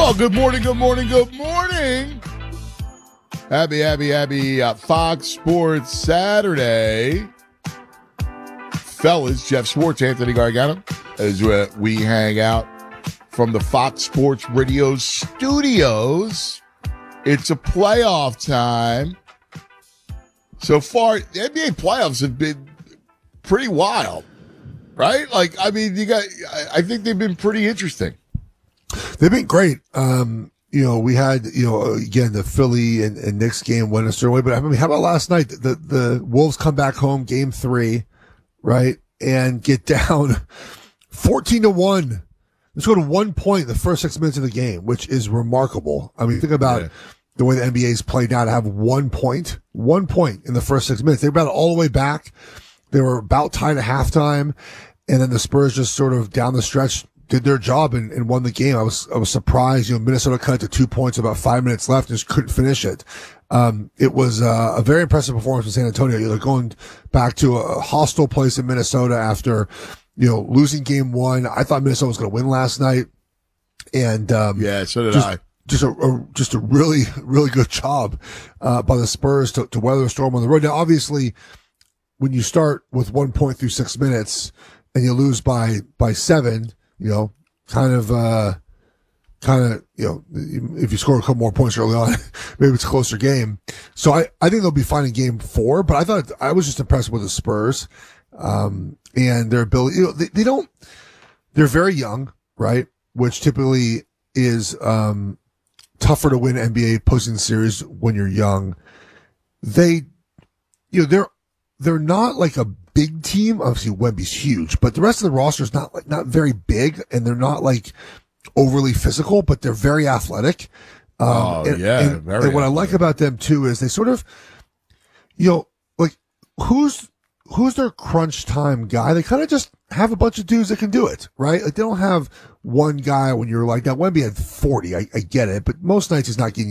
Well, good morning, good morning, good morning. Happy Fox Sports Saturday. Fellas, Jeff Schwartz, Anthony Gargano, as we hang out from the Fox Sports Radio studios. It's a playoff time. So far, the NBA playoffs have been pretty wild, right? Like, I mean, I think they've been pretty interesting. They've been great. We had, again, the Philly and Knicks game went a certain way, but I mean, how about last night? The Wolves come back home, game 3, right? And get down 14-1. Let's go to 1 point in the first 6 minutes of the game, which is remarkable. I mean, think about the way the NBA's played now to have 1 point in the first 6 minutes. They brought it all the way back. They were about tied at halftime, and then the Spurs just sort of down the stretch did their job and won the game. I was surprised. Minnesota cut it to 2 points, about 5 minutes left, and just couldn't finish it. It was a very impressive performance from San Antonio. They're going back to a hostile place in Minnesota after, losing game 1. I thought Minnesota was going to win last night. And, so did I. Just a really, really good job, by the Spurs to weather the storm on the road. Now, obviously, when you start with 1 point through 6 minutes and you lose by 7, if you score a couple more points early on, maybe it's a closer game. So I think they'll be fine in game 4, but I was just impressed with the Spurs, and their ability. They're very young, right? Which typically is, tougher to win NBA postseason series when you're young. They're not like a big team. Obviously, Wemby's huge, but the rest of the roster is not very big, and they're not like overly physical, but they're very athletic. And what I like about them too is they sort of, who's their crunch time guy? They kind of just have a bunch of dudes that can do it, right? Like they don't have one guy when you're like, now Wemby had 40. I get it, but most nights he's not getting